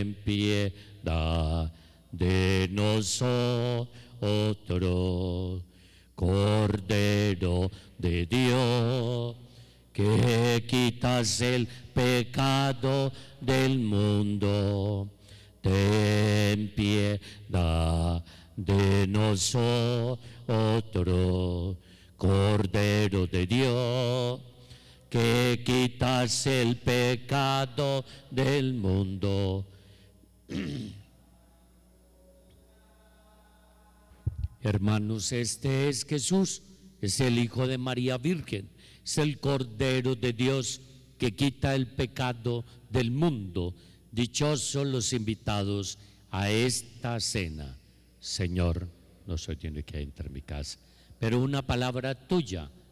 ten piedad de nosotros. Cordero de Dios, que quitas el pecado del mundo, ten piedad de nosotros. Cordero de Dios, que quitas el pecado del mundo. Hermanos, este es Jesús, es el Hijo de María Virgen, es el Cordero de Dios que quita el pecado del mundo. Dichosos los invitados a esta cena. Señor, no soy digno que entre en mi casa, pero una palabra tuya